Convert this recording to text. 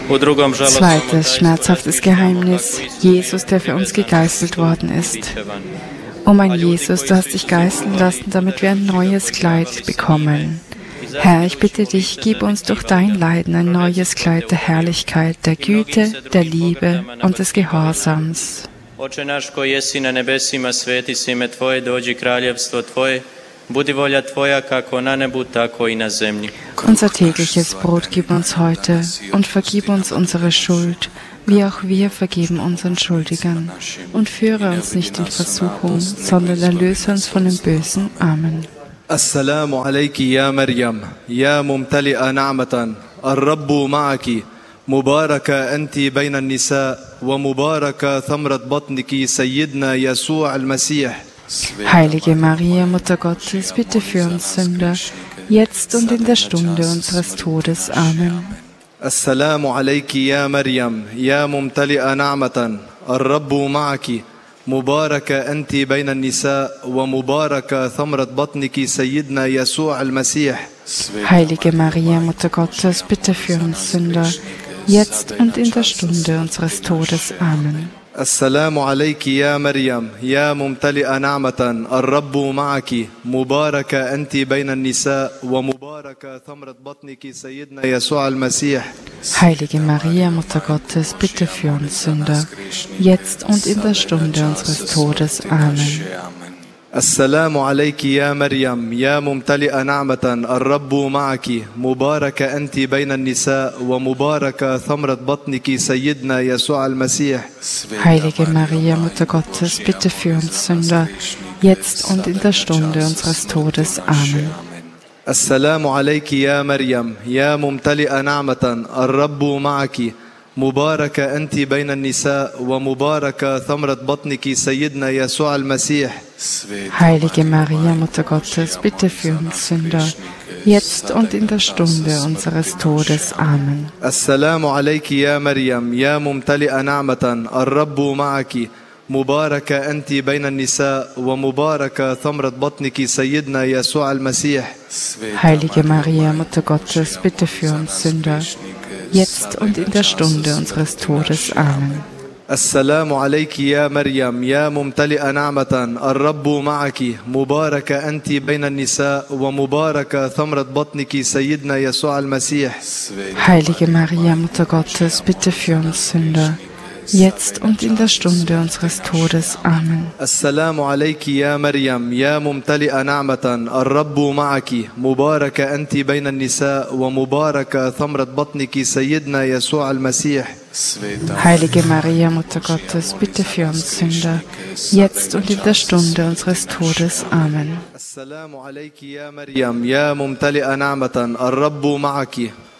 Zweites schmerzhaftes Geheimnis: Jesus, der für uns gegeißelt worden ist. O mein Jesus, du hast dich geißeln lassen, damit wir ein neues Kleid bekommen. Herr, ich bitte dich, gib uns durch dein Leiden ein neues Kleid der Herrlichkeit, der Güte, der Liebe und des Gehorsams. Oče naš koji jesi na nebesima, sveti se ime Tvoje, dođi kraljevstvo Tvoje, budi volja Tvoja kako na nebu, tako i na zemlji. Unser tägliches Brot gib uns heute und vergib uns unsere Schuld, wie auch wir vergeben unseren Schuldigern. Und führe uns nicht in Versuchung, sondern erlöse uns von dem Bösen. Amen. Assalamu alayki ya Maryam, ya mumtali'a na'matan, ar-Rabbu ma'aki, mubaraka anti bayna an-nisa, wa mubaraka thamrat batniki sayyidna Yasu'a al-Masih. Heilige Maria, Mutter Gottes, bitte für uns Sünder, jetzt und in der Stunde unseres Todes. Amen. Assalamu alayki ya Maryam, ya mumtali'a na'matan, ar-Rabbu ma'aki, mubaraka anti bayna an-nisa, wa mubaraka thamrat batniki sayyidna Yasu'a al-Masih. Heilige Maria, Mutter Gottes, bitte für uns Sünder, jetzt und in der Stunde unseres Todes. Amen. السلام عليك يا مريم يا ممتلئة نعمة الرب معك مباركة أنت بين النساء ومباركة ثمرة بطنك سيدنا يسوع المسيح. Heilige Maria, Mutter Gottes, bitte für uns Sünder, jetzt und in der Stunde unseres Todes. Amen. السلام عليك يا مريم يا ممتلئة نعمة الرب معك مباركة أنت بين النساء ومباركة ثمرة بطنك سيدنا يسوع المسيح. Heilige Maria, Mutter Gottes, bitte für uns Sünder, jetzt und in der Stunde unseres Todes. Amen. السلام عليك يا مريم يا ممتلئة نعمة الرب معك مباركة أنت بين النساء ومباركة ثمرة بطنك سيدنا يسوع المسيح. Heilige Maria, Mutter Gottes, bitte für uns Sünder, jetzt und in der Stunde unseres Todes. Amen. السلام عليك يا مريم يا ممتلئة نعمة الرب معك مباركة أنت بين النساء ومباركة ثمرة بطنك سيدنا يسوع المسيح. Heilige Maria, Mutter Gottes, bitte für uns Sünder, jetzt und in der Stunde unseres Todes. Amen. السلام عليك يا مريم يا ممتلئة نعمة الرب معك مباركة أنت بين النساء ومباركة ثمرة بطنك سيدنا يسوع المسيح. Heilige Maria, Mutter Gottes, bitte für uns Sünder, jetzt und in der Stunde unseres Todes. Amen. السلام عليك يا مريم يا ممتلئة نعمة الرب معك مباركة أنت بين النساء ومباركة ثمرة بطنك سيدنا يسوع المسيح. Heilige Maria, Mutter Gottes, bitte für uns Sünder, jetzt und in der Stunde unseres Todes. Amen. السلام عليك يا مريم يا ممتلئة نعمة الرب معك